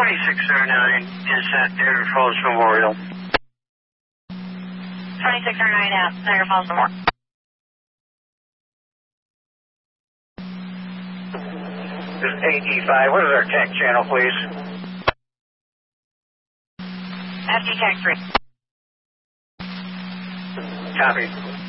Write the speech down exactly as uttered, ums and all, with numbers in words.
twenty-six oh nine is at Niagara Falls Memorial. twenty-six oh nine at Niagara Falls Memorial. This is A D five. What is our tech channel, please? F D Tech three. Copy.